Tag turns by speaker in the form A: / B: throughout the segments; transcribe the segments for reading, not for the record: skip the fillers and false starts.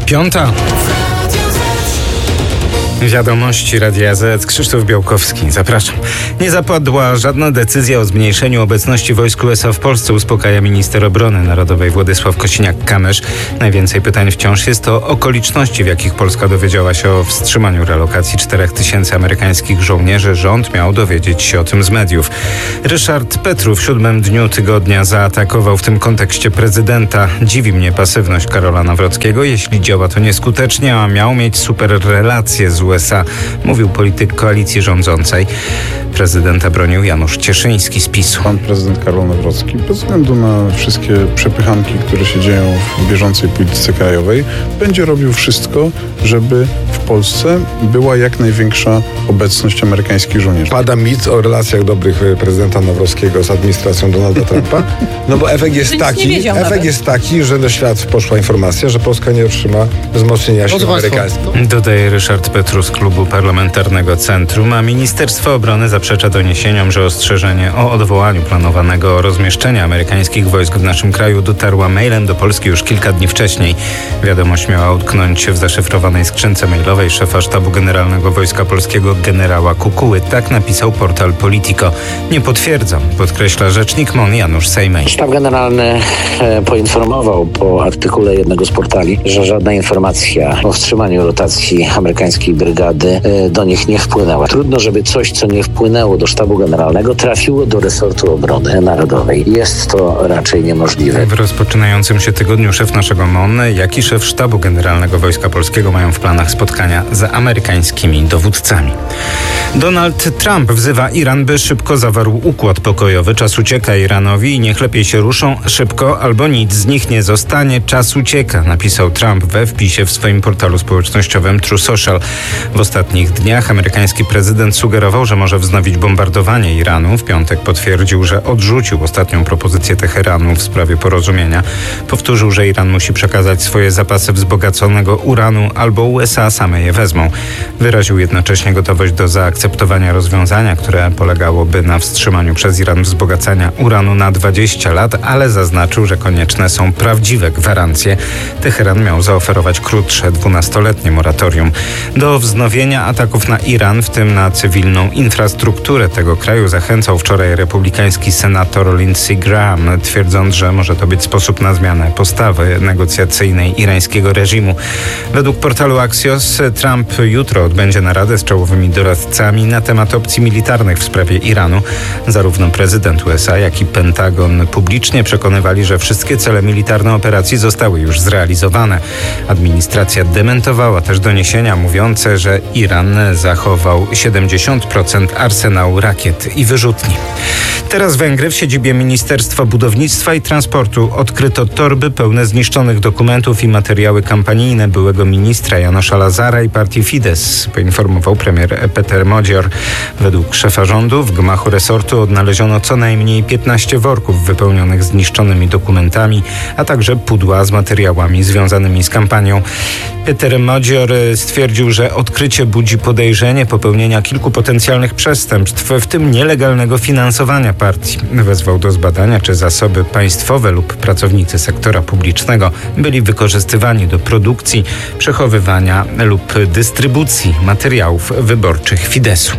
A: 5:00. Wiadomości Radia Z. Krzysztof Białkowski. Zapraszam. Nie zapadła żadna decyzja o zmniejszeniu obecności wojsk USA w Polsce, uspokaja minister obrony narodowej Władysław Kosiniak-Kamysz. Najwięcej pytań wciąż jest o okoliczności, w jakich Polska dowiedziała się o wstrzymaniu relokacji 4000 amerykańskich żołnierzy. Rząd miał dowiedzieć się o tym z mediów. Ryszard Petru w 7. dniu tygodnia zaatakował w tym kontekście prezydenta. Dziwi mnie pasywność Karola Nawrockiego. Jeśli działa to nieskutecznie, a miał mieć super relacje z USA, mówił polityk koalicji rządzącej. Prezydenta bronił Janusz Cieszyński z PiS-u.
B: Pan prezydent Karol Nawrocki, bez względu na wszystkie przepychanki, które się dzieją w bieżącej polityce krajowej, będzie robił wszystko, żeby w Polsce była jak największa obecność amerykańskich żołnierzy.
C: Pada mit o relacjach dobrych prezydenta Nawrockiego z administracją Donalda Trumpa, no bo efekt jest taki, że na świat poszła informacja, że Polska nie otrzyma wzmocnienia sił amerykańskich.
A: Dodaje Ryszard Petru z Klubu Parlamentarnego Centrum, a Ministerstwo Obrony zaprzecza doniesieniom, że ostrzeżenie o odwołaniu planowanego rozmieszczenia amerykańskich wojsk w naszym kraju dotarła mailem do Polski już kilka dni wcześniej. Wiadomość miała utknąć się w zaszyfrowanej skrzynce mailowej szefa Sztabu Generalnego Wojska Polskiego generała Kukuły. Tak napisał portal Politico. Nie potwierdzam, podkreśla rzecznik MON Janusz Sejmej.
D: Sztab Generalny poinformował po artykule jednego z portali, że żadna informacja o wstrzymaniu rotacji amerykańskiej brygady do nich nie wpłynęła. Trudno, żeby coś, co nie wpłynęło do Sztabu Generalnego, trafiło do resortu obrony narodowej. Jest to raczej niemożliwe.
A: W rozpoczynającym się tygodniu szef naszego MON, jak i szef Sztabu Generalnego Wojska Polskiego mają w planach spotkania z amerykańskimi dowódcami. Donald Trump wzywa Iran, by szybko zawarł układ pokojowy. Czas ucieka Iranowi i niech lepiej się ruszą szybko, albo nic z nich nie zostanie. Czas ucieka, napisał Trump we wpisie w swoim portalu społecznościowym True Social. W ostatnich dniach amerykański prezydent sugerował, że może wznowić bombardowanie Iranu. W piątek potwierdził, że odrzucił ostatnią propozycję Teheranu w sprawie porozumienia. Powtórzył, że Iran musi przekazać swoje zapasy wzbogaconego uranu, albo USA same je wezmą. Wyraził jednocześnie gotowość do zaakceptowania rozwiązania, które polegałoby na wstrzymaniu przez Iran wzbogacania uranu na 20 lat, ale zaznaczył, że konieczne są prawdziwe gwarancje. Teheran miał zaoferować krótsze 12-letnie moratorium. Do wznowienia ataków na Iran, w tym na cywilną infrastrukturę tego kraju, zachęcał wczoraj republikański senator Lindsey Graham, twierdząc, że może to być sposób na zmianę postawy negocjacyjnej irańskiego reżimu. Według portalu Axios Trump jutro odbędzie naradę z czołowymi doradcami na temat opcji militarnych w sprawie Iranu. Zarówno prezydent USA, jak i Pentagon publicznie przekonywali, że wszystkie cele militarne operacji zostały już zrealizowane. Administracja dementowała też doniesienia mówiące, że Iran zachował 70% arsenału rakiet i wyrzutni. Teraz Węgry, w siedzibie Ministerstwa Budownictwa i Transportu, odkryto torby pełne zniszczonych dokumentów i materiały kampanijne byłego ministra Janusza Lazara i partii Fidesz, poinformował premier Peter Modzior. Według szefa rządu w gmachu resortu odnaleziono co najmniej 15 worków wypełnionych zniszczonymi dokumentami, a także pudła z materiałami związanymi z kampanią. Peter Modzior stwierdził, że odkrycie budzi podejrzenie popełnienia kilku potencjalnych przestępstw, w tym nielegalnego finansowania partii. Wezwał do zbadania, czy zasoby państwowe lub pracownicy sektora publicznego byli wykorzystywani do produkcji, przechowywania lub dystrybucji materiałów wyborczych Fideszu.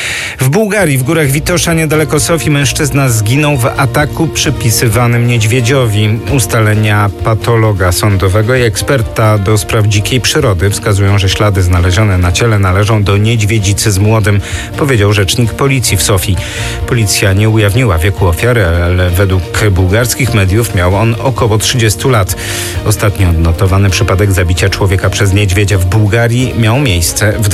A: W Bułgarii, w górach Witosza, niedaleko Sofii, mężczyzna zginął w ataku przypisywanym niedźwiedziowi. Ustalenia patologa sądowego i eksperta do spraw dzikiej przyrody wskazują, że ślady znalezione na ciele należą do niedźwiedzicy z młodym, powiedział rzecznik policji w Sofii. Policja nie ujawniła wieku ofiary, ale według bułgarskich mediów miał on około 30 lat. Ostatnio odnotowany przypadek zabicia człowieka przez niedźwiedzia w Bułgarii miał miejsce w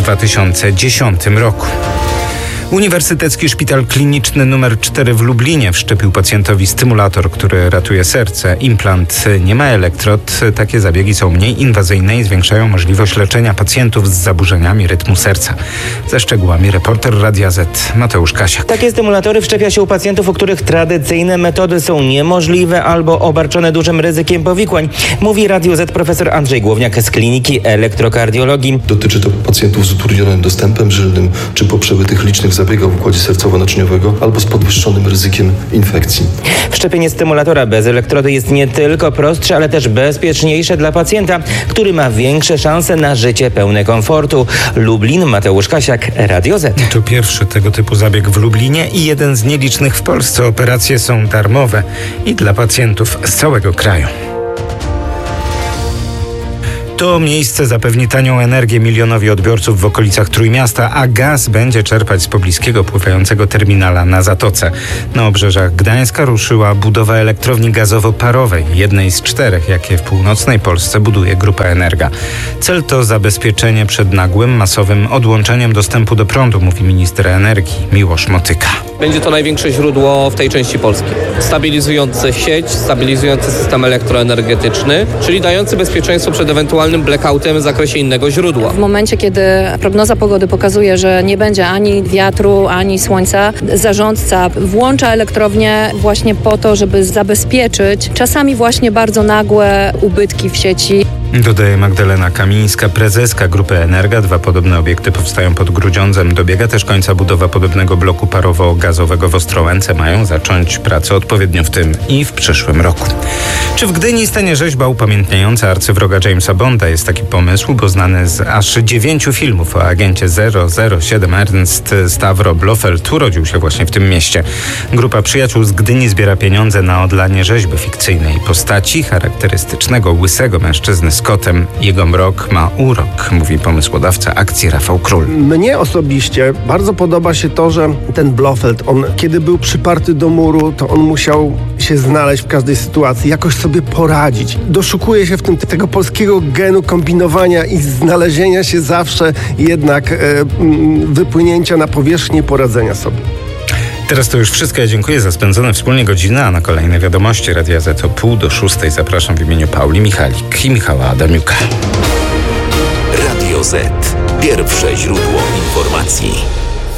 A: 2010 roku. Uniwersytecki Szpital Kliniczny nr 4 w Lublinie wszczepił pacjentowi stymulator, który ratuje serce. Implant nie ma elektrod. Takie zabiegi są mniej inwazyjne i zwiększają możliwość leczenia pacjentów z zaburzeniami rytmu serca. Ze szczegółami reporter Radia Z Mateusz Kasiak.
E: Takie stymulatory wszczepia się u pacjentów, u których tradycyjne metody są niemożliwe albo obarczone dużym ryzykiem powikłań, mówi Radio Z profesor Andrzej Głowniak z Kliniki Elektrokardiologii.
F: Dotyczy to pacjentów z utrudnionym dostępem żylnym czy po przebytych licznych zabiegach zabiega w układzie sercowo-naczyniowego albo z podwyższonym ryzykiem infekcji.
E: Wszczepienie stymulatora bez elektrody jest nie tylko prostsze, ale też bezpieczniejsze dla pacjenta, który ma większe szanse na życie pełne komfortu. Lublin, Mateusz Kasiak, Radio Z.
A: To pierwszy tego typu zabieg w Lublinie i jeden z nielicznych w Polsce. Operacje są darmowe i dla pacjentów z całego kraju. To miejsce zapewni tanią energię milionowi odbiorców w okolicach Trójmiasta, a gaz będzie czerpać z pobliskiego pływającego terminala na Zatoce. Na obrzeżach Gdańska ruszyła budowa elektrowni gazowo-parowej, jednej z 4, jakie w północnej Polsce buduje Grupa Energa. Cel to zabezpieczenie przed nagłym, masowym odłączeniem dostępu do prądu, mówi minister energii Miłosz Motyka.
G: Będzie to największe źródło w tej części Polski. Stabilizujące sieć, stabilizujący system elektroenergetyczny, czyli dający bezpieczeństwo przed ewentualnym blackoutem w zakresie innego źródła.
H: W momencie, kiedy prognoza pogody pokazuje, że nie będzie ani wiatru, ani słońca, zarządca włącza elektrownię właśnie po to, żeby zabezpieczyć czasami właśnie bardzo nagłe ubytki w sieci.
A: Dodaje Magdalena Kamińska, prezeska Grupy Energa. 2 podobne obiekty powstają pod Grudziądzem. Dobiega też końca budowa podobnego bloku parowo-gazowego w Ostrołęce. Mają zacząć pracę odpowiednio w tym i w przyszłym roku. Czy w Gdyni stanie rzeźba upamiętniająca arcywroga Jamesa Bonda? Jest taki pomysł, bo znany z aż 9 filmów o agencie 007 Ernst Stavro Blofeld urodził się właśnie w tym mieście. Grupa przyjaciół z Gdyni zbiera pieniądze na odlanie rzeźby fikcyjnej postaci charakterystycznego łysego mężczyzny z kotem. Jego mrok ma urok, mówi pomysłodawca akcji Rafał Król.
I: Mnie osobiście bardzo podoba się to, że ten Blofeld, on kiedy był przyparty do muru, to on musiał się znaleźć w każdej sytuacji, jakoś sobie poradzić. Doszukuje się w tym tego polskiego genu kombinowania i znalezienia się zawsze jednak wypłynięcia na powierzchnię i poradzenia sobie.
A: Teraz to już wszystko. Ja dziękuję za spędzone wspólnie godziny, a na kolejne wiadomości Radia Z o 5:45 zapraszam w imieniu Pauli Michalik i Michała Adamiuka.
J: Radio Z. Pierwsze źródło informacji.